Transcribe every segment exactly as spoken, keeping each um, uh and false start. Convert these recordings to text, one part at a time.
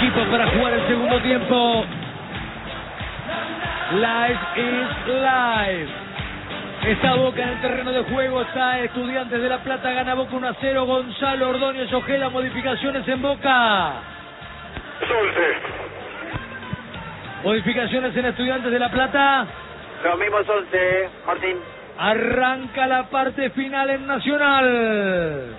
equipos para jugar el segundo tiempo. Live is live. Está Boca en el terreno de juego, está Estudiantes de La Plata, gana Boca uno a cero. Gonzalo Ordóñez Ojeda, modificaciones en Boca. once. Modificaciones en Estudiantes de La Plata. Los mismos once, Martín. Arranca la parte final en Nacional.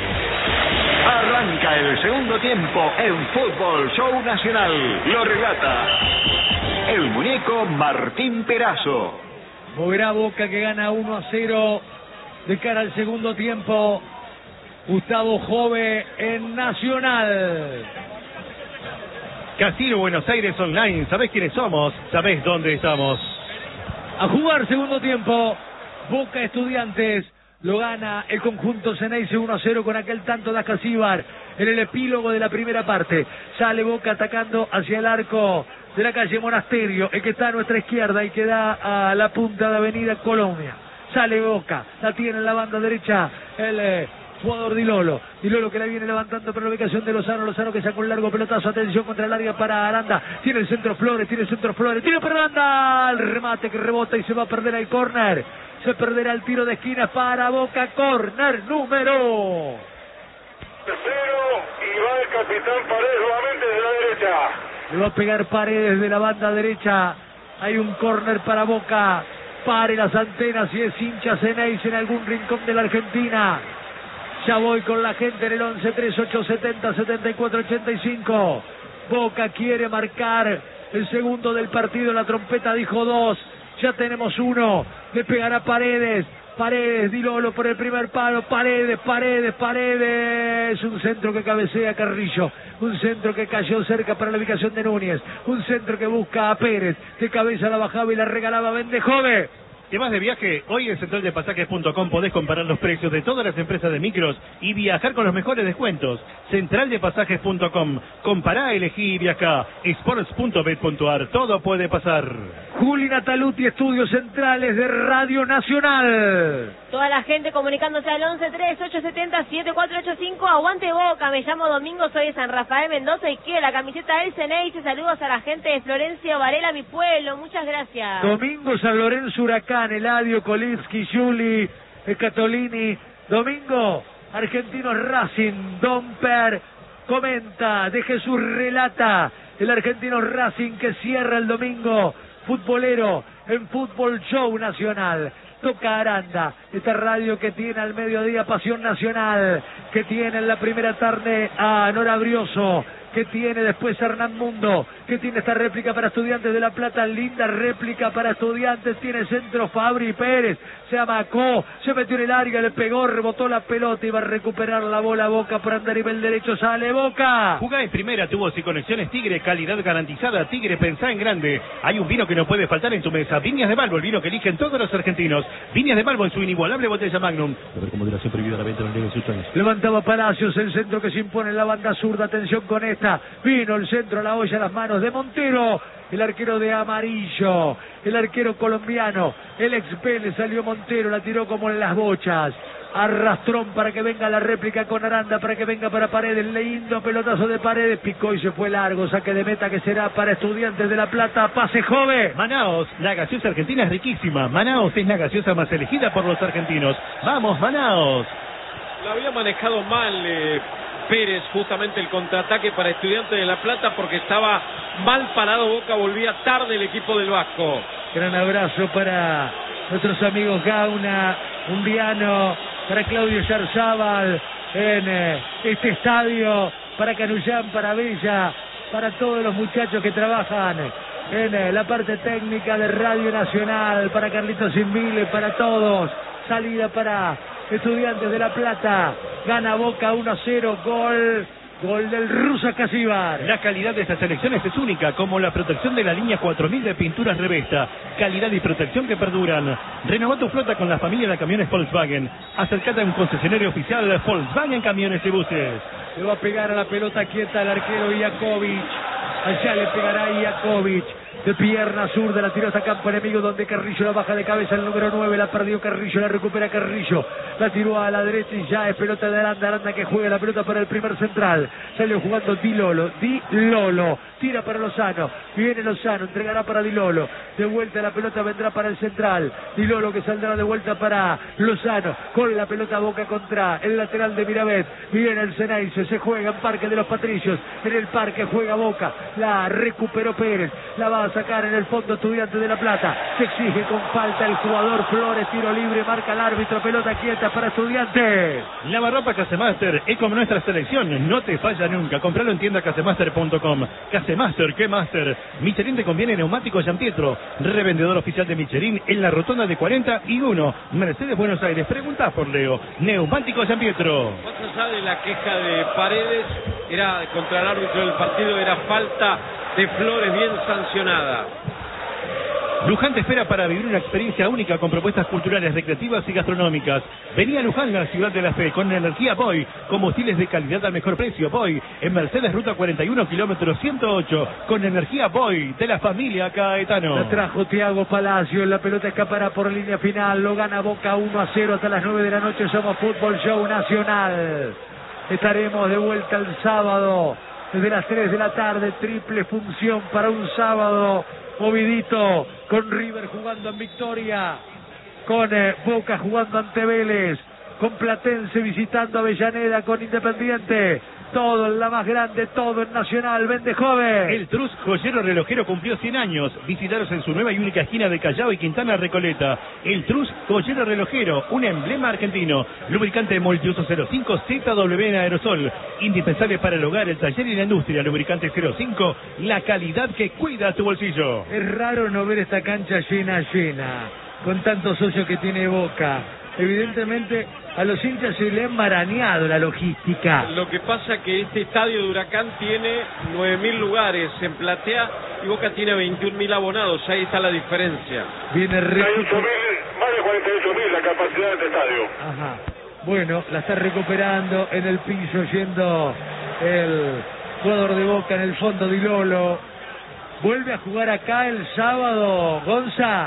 Arranca el segundo tiempo en Fútbol Show Nacional. Lo relata el muñeco Martín Perazo. Moverá Boca que gana uno a cero de cara al segundo tiempo. Gustavo Jove en Nacional. Casino Buenos Aires Online. ¿Sabés quiénes somos? ¿Sabés dónde estamos? A jugar segundo tiempo. Boca Estudiantes. Lo gana el conjunto Ceneice uno a cero con aquel tanto de Ascasíbar en el epílogo de la primera parte. Sale Boca atacando hacia el arco de la calle Monasterio, el que está a nuestra izquierda y que da a la punta de Avenida Colombia. Sale Boca, la tiene en la banda derecha el eh, jugador Di Lolo. Di Lolo que la viene levantando para la ubicación de Lozano. Lozano que saca un largo pelotazo. Atención contra el área para Aranda. Tiene el centro Flores, tiene el centro Flores. Tiene para Aranda. El remate que rebota y se va a perder el córner. Se perderá el tiro de esquina para Boca. Córner número Cero y va el capitán Paredes nuevamente de la derecha. Le va a pegar Paredes de la banda derecha. Hay un córner para Boca. Pare las antenas si es hincha Ceneice en algún rincón de la Argentina. Ya voy con la gente en el once tres ocho setenta setenta y cuatro ochenta y cinco. Boca quiere marcar el segundo del partido. La trompeta dijo dos. Ya tenemos uno. Le pegará Paredes. Paredes, Di Lolo por el primer palo. Paredes, Paredes, Paredes. Un centro que cabecea Carrillo. Un centro que cayó cerca para la ubicación de Núñez. Un centro que busca a Pérez. De cabeza la bajaba y la regalaba Vendejove. ¿Te vas de viaje? Hoy en central de pasajes punto com podés comparar los precios de todas las empresas de micros y viajar con los mejores descuentos. central de pasajes punto com. Compará, elegí y viajá. sports punto bet punto ar. Todo puede pasar. Juli Nataluti, estudios centrales de Radio Nacional. Toda la gente comunicándose al once tres ocho setenta siete cuatro ocho cinco. Aguante Boca, me llamo Domingo, soy de San Rafael Mendoza y quiero la camiseta del Ceneice. Saludos a la gente de Florencio Varela, mi pueblo. Muchas gracias. Domingo, San Lorenzo, Huracán, Eladio, Kolinsky, Juli, Catolini. Domingo, Argentinos Racing, Domper comenta, de Jesús relata. El Argentinos Racing que cierra el domingo futbolero en Fútbol Show Nacional. Toca Aranda, esta radio que tiene al mediodía Pasión Nacional, que tiene en la primera tarde a Nora Brioso, que tiene después a Hernán Mundo, que tiene esta réplica para Estudiantes de La Plata, linda réplica para Estudiantes, tiene centro Fabri Pérez, se amacó, se metió en el área, le pegó, rebotó la pelota y va a recuperar la bola Boca por andar nivel derecho, sale Boca. Jugá en primera, tubos y conexiones Tigre, calidad garantizada. Tigre, pensá en grande. Hay un vino que no puede faltar en tu mesa. Viñas de Balbo, el vino que eligen todos los argentinos. Viñas de Balbo en su inigualable botella Magnum. A ver, con moderación prohibida la venta de los sustancias. Levantaba Palacios, el centro que se impone en la banda zurda, atención con esta. Vino el centro a la olla a las manos de Montero, el arquero de amarillo, el arquero colombiano, el ex Vélez, salió Montero, la tiró como en las bochas. Arrastrón para que venga la réplica con Aranda, para que venga para Paredes, lindo pelotazo de Paredes, picó y se fue largo, saque de meta que será para Estudiantes de La Plata, pase Jove. Manaos, la gaseosa argentina es riquísima. Manaos es la gaseosa más elegida por los argentinos. ¡Vamos, Manaos! La había manejado mal eh, Pérez, justamente el contraataque para Estudiantes de La Plata, porque estaba mal parado Boca, volvía tarde el equipo del Vasco. Gran abrazo para nuestros amigos Gauna, Undiano, para Claudio Yarzábal en eh, este estadio, para Canullán, para Bella, para todos los muchachos que trabajan en eh, la parte técnica de Radio Nacional, para Carlitos Inmile, para todos. Salida para Estudiantes de La Plata, gana Boca uno a cero, gol, gol del ruso Ascasíbar. La calidad de estas selecciones es única, como la protección de la línea cuatro mil de pinturas Revesta. Calidad y protección que perduran. Renová tu flota con la familia de camiones Volkswagen. Acercate a un concesionario oficial de Volkswagen Camiones y Buses. Le va a pegar a la pelota quieta al arquero Iakovic. Allá le pegará Iakovic. de pierna zurda, la tiró hasta campo enemigo donde Carrillo la baja de cabeza, el número nueve, la perdió Carrillo, la recupera Carrillo, la tiró a la derecha y ya es pelota de Aranda, Aranda que juega la pelota para el primer central, salió jugando Di Lolo, Di Lolo, tira para Lozano, viene Lozano, entregará para Di Lolo, de vuelta la pelota vendrá para el central, Di Lolo que saldrá de vuelta para Lozano, con la pelota Boca contra el lateral de Mirabet, viene el Ceneice, se juega en Parque de los Patricios, en el Parque juega Boca, la recuperó Pérez, la va a sacar en el fondo Estudiantes de La Plata, se exige con falta el jugador Flores, tiro libre, marca el árbitro, pelota quieta para Estudiantes. Lavarropa Casemaster es como nuestra selección, no te falla nunca, compralo en tienda casemaster punto com. Casemaster, ¿qué master? Michelin te conviene neumáticos San Pietro, revendedor oficial de Michelin en la rotonda de cuarenta y uno, Mercedes Buenos Aires, pregunta por Leo, neumáticos San Pietro. Más allá de la queja de Paredes, era contra el árbitro del partido, era falta de Flores bien sancionada. Luján te espera para vivir una experiencia única con propuestas culturales, recreativas y gastronómicas. Vení a Luján, la ciudad de la fe, con energía Boy, combustibles de calidad al mejor precio. Boy, en Mercedes, ruta cuarenta y uno, kilómetro ciento ocho, con energía Boy, de la familia Caetano. La trajo Thiago Palacio, la pelota escapará por línea final, lo gana Boca uno a cero hasta las nueve de la noche, somos Fútbol Show Nacional. Estaremos de vuelta el sábado, desde las tres de la tarde, triple función para un sábado movidito, con River jugando en Victoria, con eh, Boca jugando ante Vélez, con Platense visitando Avellaneda, con Independiente, todo en la más grande, todo en Nacional, vende joven. El Trus Joyero Relojero cumplió cien años. Visitaros en su nueva y única esquina de Callao y Quintana Recoleta. El Trus Joyero Relojero, un emblema argentino. Lubricante multiuso cero cinco Z W en aerosol. Indispensable para el hogar, el taller y la industria. Lubricante cero cinco, la calidad que cuida tu bolsillo. Es raro no ver esta cancha llena, llena, con tantos socios que tiene Boca. Evidentemente a los hinchas se le ha enmarañado la logística. Lo que pasa que este estadio de Huracán tiene nueve mil lugares en platea y Boca tiene veintiún mil abonados, ahí está la diferencia. Viene recuperando. Más de cuarenta y ocho mil la capacidad de este estadio. Ajá. Bueno, la está recuperando en el piso, yendo el jugador de Boca en el fondo, Di Lolo. Vuelve a jugar acá el sábado, Gonza.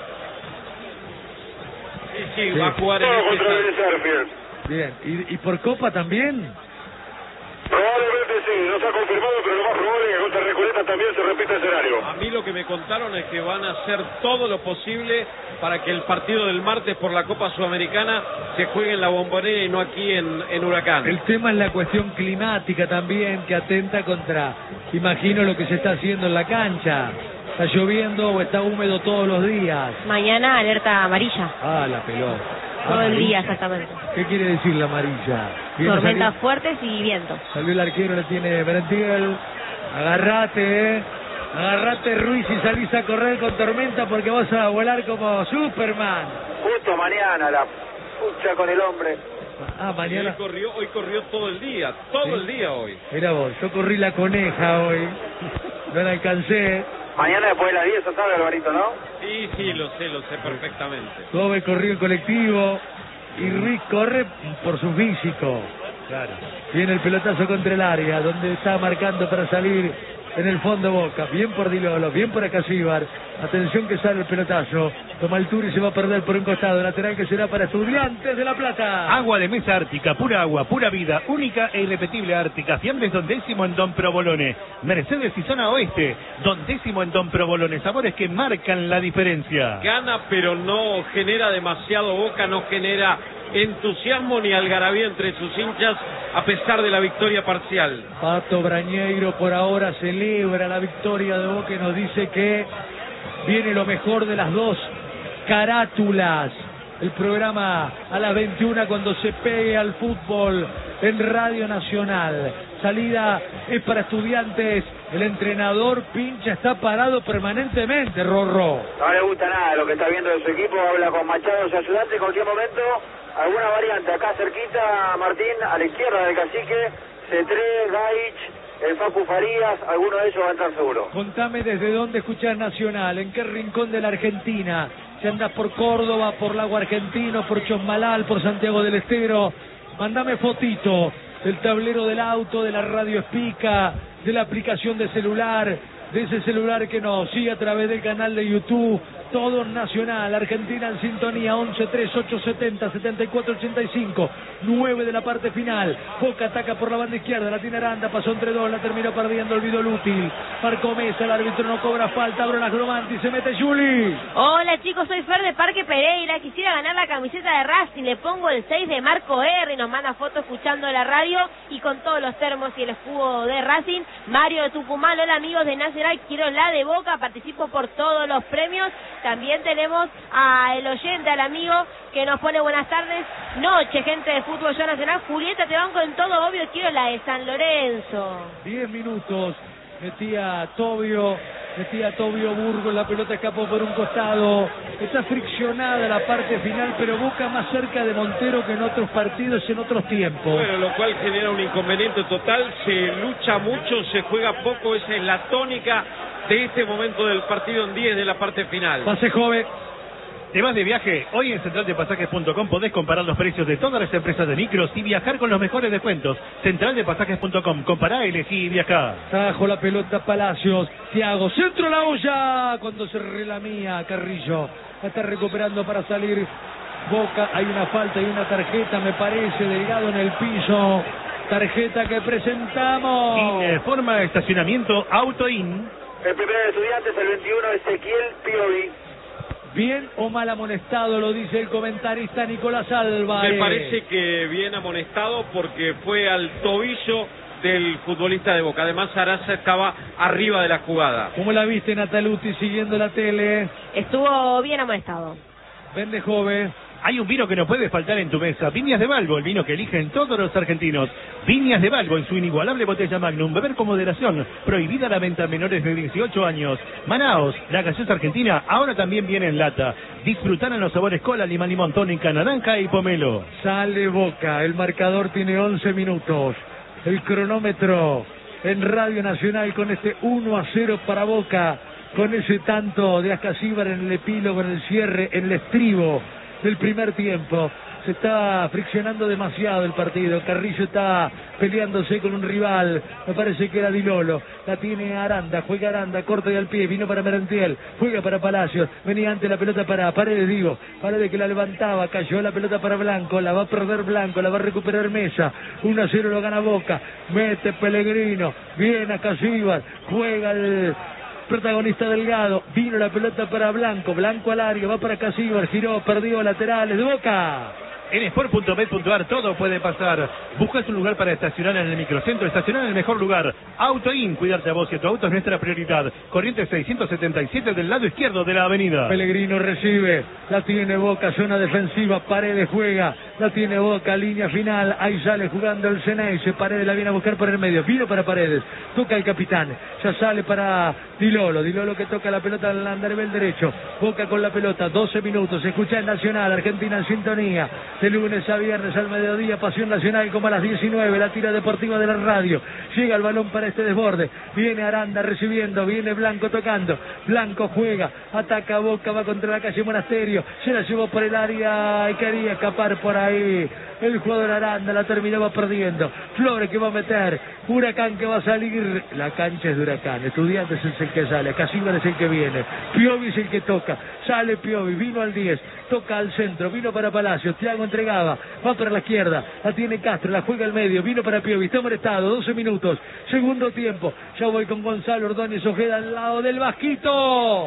Sí, sí, va a jugar en Todo este contra estadio. Vélez Arfield. Bien, ¿Y, ¿y por Copa también? Probablemente sí, no se ha confirmado, pero lo más probable es que contra Recoleta también se repita el escenario. A mí lo que me contaron es que van a hacer todo lo posible para que el partido del martes por la Copa Sudamericana se juegue en la Bombonera y no aquí en, en Huracán. El tema es la cuestión climática también, que atenta contra, imagino, lo que se está haciendo en la cancha. ¿Está lloviendo o está húmedo todos los días? Mañana alerta amarilla. Ah, la pelota. Todo el Amarilla. día exactamente. ¿Qué quiere decir la amarilla? Viene, Tormentas salió, fuertes y viento. salió el arquero, le tiene Berentiel. Agarrate, eh. Agarrate, Ruiz, y salís a correr con tormenta porque vas a volar como Superman. Justo mañana, la pucha con el hombre. Ah, Y mañana. hoy corrió, hoy corrió todo el día, todo Sí. el día hoy. Mira vos, yo corrí la coneja hoy. No la alcancé. Mañana después de las diez, ¿sabes, Alvarito, no? Sí, sí, lo sé, lo sé perfectamente. Gobe corrió el colectivo y Ruiz corre por su físico. Claro. Viene el pelotazo contra el área, donde está marcando para salir en el fondo Boca. Bien por Di Lolo, bien por Acasíbar. Atención que sale el pelotazo. Toma altura y se va a perder por un costado. Lateral que será para Estudiantes de La Plata. Agua de mesa Ártica, pura agua, pura vida, única e irrepetible Ártica. Fiambres Don Décimo en Don Provolone. Mercedes y zona oeste. Don Décimo en Don Provolone. Sabores que marcan la diferencia. Gana, pero no genera demasiado. Boca no genera entusiasmo ni algarabía entre sus hinchas a pesar de la victoria parcial. Pato Brañeiro por ahora celebra la victoria de Boca y nos dice que viene lo mejor de las dos carátulas. El programa a las veintiuna cuando se pegue al fútbol en Radio Nacional. Salida es para Estudiantes. El entrenador Pincha está parado permanentemente, Rorro. No le gusta nada lo que está viendo de su equipo. Habla con Machado, su ayudante. En cualquier momento, alguna variante. Acá cerquita, Martín, a la izquierda del cacique. Cetré, Gaich, el Facu Farías. Alguno de ellos va a entrar seguro. Contame desde dónde escuchás Nacional, en qué rincón de la Argentina. Si andás por Córdoba, por Lago Argentino, por Chosmalal, por Santiago del Estero. Mandame fotito del tablero del auto, de la radio Espica, de la aplicación de celular, de ese celular que nos sigue a través del canal de YouTube. Todo nacional, Argentina en sintonía, once tres ocho setenta setenta y cuatro ochenta y cinco, nueve de la parte final. Boca ataca por la banda izquierda, la tiene Aranda, pasó entre dos, la terminó perdiendo, olvidó el útil. Marcó Mesa, el árbitro no cobra falta, abre la Gromanti, se mete Juli. Hola chicos, soy Fer de Parque Pereira, quisiera ganar la camiseta de Racing, le pongo el seis de Marco R, nos manda fotos escuchando la radio y con todos los termos y el escudo de Racing. Mario de Tucumán, hola amigos de Nacional, quiero la de Boca, participo por todos los premios. También tenemos a el oyente, al amigo que nos pone buenas tardes, noche, gente de Fútbol Show Nacional. Julieta, te van con todo, obvio, quiero la de San Lorenzo. Diez minutos, metía Tobio, metía Tobio Burgos, la pelota escapó por un costado. Está friccionada la parte final, pero Boca más cerca de Montero que en otros partidos, en otros tiempos. Bueno, lo cual genera un inconveniente total, se lucha mucho, se juega poco, esa es la tónica de este momento del partido en diez de la parte final. Pase joven. ¿Te vas de viaje? Hoy en central de pasajes punto com podés comparar los precios de todas las empresas de micros y viajar con los mejores descuentos. central de pasajes punto com, compará, elegí y viajá. Trajo la pelota Palacios, Thiago, centro la olla, cuando se relamía Carrillo. La está recuperando para salir Boca, hay una falta y una tarjeta, me parece, Delgado en el piso. Tarjeta que presentamos. Informa de estacionamiento Autoin. El primer de Estudiantes, el veintiuno, Ezequiel Piovi. Bien o mal amonestado, lo dice el comentarista Nicolás Álvarez. Me parece que bien amonestado porque fue al tobillo del futbolista de Boca. Además, Araza estaba arriba de la jugada. ¿Cómo la viste, Nataluti, siguiendo la tele? Estuvo bien amonestado. Vende joven. Hay un vino que no puede faltar en tu mesa. Viñas de Balbo, el vino que eligen todos los argentinos. Viñas de Balbo en su inigualable botella Magnum. Beber con moderación. Prohibida la venta a menores de dieciocho años. Manaos, la gaseosa argentina, ahora también viene en lata. Disfrutar en los sabores cola, limón, limón, tónica, naranja y pomelo. Sale Boca. El marcador tiene once minutos. El cronómetro en Radio Nacional con este uno a cero para Boca. Con ese tanto de Ascasíbar en el epílogo, en el cierre, en el estribo del primer tiempo. Se está friccionando demasiado el partido. Carrillo está peleándose con un rival. Me parece que era Di Lolo. La tiene Aranda. Juega Aranda. Corta y al pie. Vino para Merentiel. Juega para Palacios. Venía ante la pelota para Paredes, digo. Paredes que la levantaba. Cayó la pelota para Blanco. La va a perder Blanco. La va a recuperar Mesa. uno a cero lo gana Boca. Mete Pellegrino. Viene a Casíbar. Juega el protagonista Delgado, vino la pelota para Blanco, Blanco al área, va para Casíbar, giró, perdió laterales de Boca. En sport punto bet punto ar todo puede pasar. Buscas un lugar para estacionar en el microcentro, estacionar en el mejor lugar. Autoin, cuidarte a vos y a tu auto es nuestra prioridad. Corriente seiscientos setenta y siete del lado izquierdo de la avenida. Pellegrino recibe, la tiene Boca, zona defensiva, Paredes juega, la tiene Boca, línea final, ahí sale jugando el Ceneice, Paredes la viene a buscar por el medio, vino para Paredes, toca el capitán, ya sale para Di Lolo, Di Lolo que toca la pelota al andarbel derecho, Boca con la pelota, doce minutos, se escucha en Nacional, Argentina en sintonía. De lunes a viernes al mediodía, Pasión Nacional como a las diecinueve, la tira deportiva de la radio. Llega el balón para este desborde. Viene Aranda recibiendo, viene Blanco tocando. Blanco juega, ataca Boca, va contra la calle Monasterio. Se la llevó por el área y quería escapar por ahí. El jugador Aranda la terminaba perdiendo. Flores que va a meter. Huracán que va a salir. La cancha es de Huracán. Estudiantes es el que sale. Casíbar es el que viene. Piovi es el que toca. Sale Piovi. Vino al diez. Toca al centro. Vino para Palacios. Thiago entregaba. Va para la izquierda. La tiene Castro. La juega al medio. Vino para Piovi. Está molestado. doce minutos. Segundo tiempo. Ya voy con Gonzalo Ordóñez Ojeda al lado del Vasquito.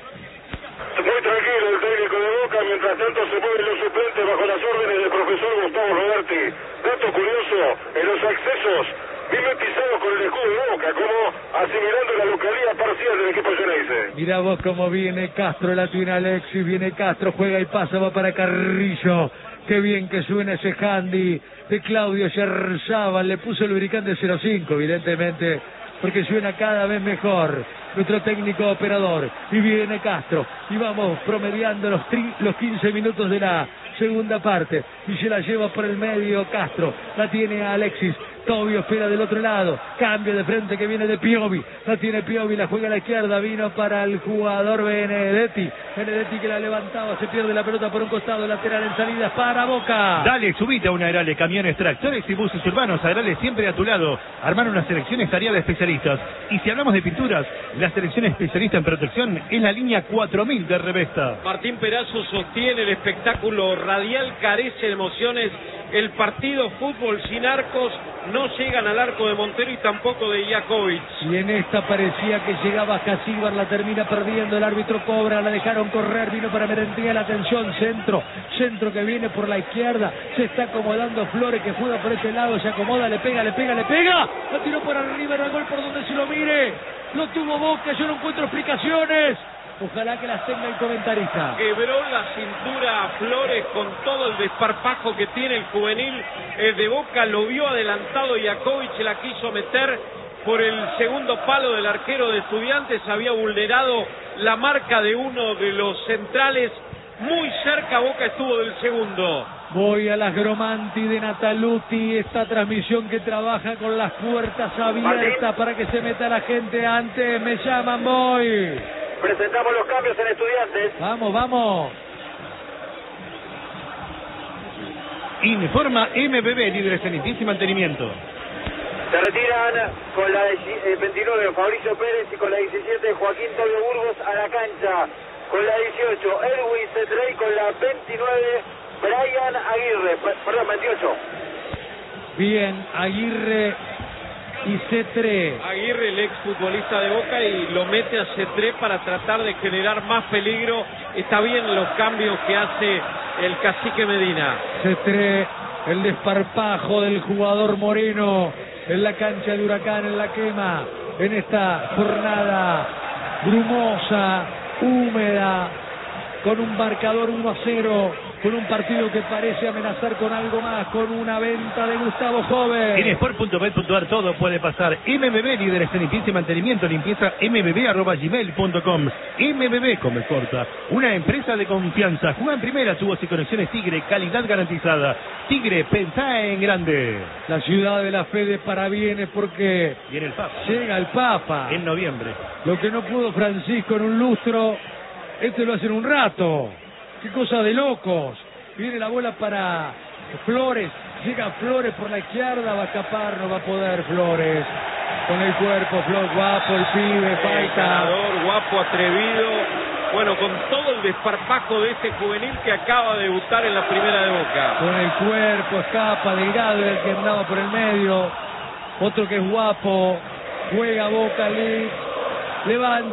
Muy tranquilo el técnico de Boca, mientras tanto se mueven los suplentes bajo las órdenes del profesor Gustavo Roberti. Dato curioso, en los accesos mimetizados con el escudo de Boca, como asimilando la localidad parcial del equipo Ceneice. Mirá vos cómo viene Castro, la tiene Alexis, viene Castro, juega y pasa, va para Carrillo. Qué bien que suena ese handy de Claudio Yerzábal, le puso el lubricante cero cinco, evidentemente, porque suena cada vez mejor nuestro técnico operador. Y viene Castro, y vamos promediando los, tri, los quince minutos de la segunda parte, y se la lleva por el medio Castro, la tiene Alexis, Tobio espera del otro lado. Cambio de frente que viene de Piovi. La tiene Piovi, la juega a la izquierda. Vino para el jugador Benedetti. Benedetti que la levantaba. Se pierde la pelota por un costado. Lateral en salida para Boca. Dale, subite a una Aerale, camiones, tractores y buses urbanos. Aerale siempre a tu lado. Armar una selección es tarea de especialistas. Y si hablamos de pinturas, la selección especialista en protección es la línea cuatro mil de Revesta. Martín Perazo sostiene: el espectáculo radial carece de emociones. El partido fútbol sin arcos no llegan al arco de Montero y tampoco de Jakovic. Y en esta parecía que llegaba Casíbar, la termina perdiendo, el árbitro cobra, la dejaron correr, vino para Merentiel, atención, centro, centro que viene por la izquierda, se está acomodando Flores que juega por este lado, se acomoda, le pega, le pega, le pega, la tiró por arriba, era gol por donde se lo mire, lo tuvo Boca, yo no encuentro explicaciones. Ojalá que las tenga el comentarista. Quebró la cintura a Flores con todo el desparpajo que tiene el juvenil el de Boca. Lo vio adelantado Jakovic, se la quiso meter por el segundo palo del arquero de Estudiantes. Había vulnerado la marca de uno de los centrales. Muy cerca Boca estuvo del segundo. Voy a las Gromanti de Nataluti, esta transmisión que trabaja con las puertas abiertas para que se meta la gente antes. Me llaman, voy. Presentamos los cambios en Estudiantes. Vamos, vamos. Informa M B B, líderes en limpieza y mantenimiento. Se retiran con la veintinueve Fabricio Pérez y con la diecisiete Joaquín Tobio Burgos a la cancha. Con la dieciocho Edwin Cetrey, con la veintinueve Brian Aguirre, perdón, veintiocho. Bien, Aguirre y Cetré. Aguirre, el ex futbolista de Boca, y lo mete a Cetré para tratar de generar más peligro. Está bien los cambios que hace el cacique Medina. Cetré, el desparpajo del jugador Moreno en la cancha de Huracán, en la quema, en esta jornada brumosa, húmeda, con un marcador uno a cero, con un partido que parece amenazar con algo más, con una venta de Gustavo Joven. En sport punto bet punto ar todo puede pasar. M B B, líderes en limpieza y mantenimiento, limpieza m b b arroba gmail punto com. M B B, come corta, una empresa de confianza. Juega en primera, tubos y conexiones Tigre, calidad garantizada. Tigre, pensá en grande. La ciudad de la fe de parabienes porque Viene el Papa. llega el Papa. En noviembre. Lo que no pudo Francisco en un lustro, este lo hace en un rato. Qué cosa de locos. Viene la bola para Flores. Llega Flores por la izquierda. Va a escapar, no va a poder Flores. Con el cuerpo, Flores, guapo, el pibe, falta. Ganador, guapo, atrevido. Bueno, con todo el desparpajo de este juvenil que acaba de debutar en la primera de Boca. Con el cuerpo, escapa, delgado, el que andaba por el medio. Otro que es guapo. Juega Boca, Liz. Levanta.